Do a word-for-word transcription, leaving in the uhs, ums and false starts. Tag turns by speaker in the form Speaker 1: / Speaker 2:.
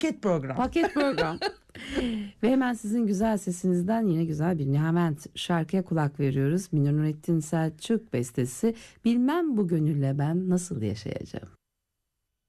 Speaker 1: Paket program.
Speaker 2: Paket program. Ve hemen sizin güzel sesinizden yine güzel bir Nihavent şarkıya kulak veriyoruz. Münir Nurettin Selçuk bestesi. Bilmem bu gönülle ben nasıl yaşayacağım.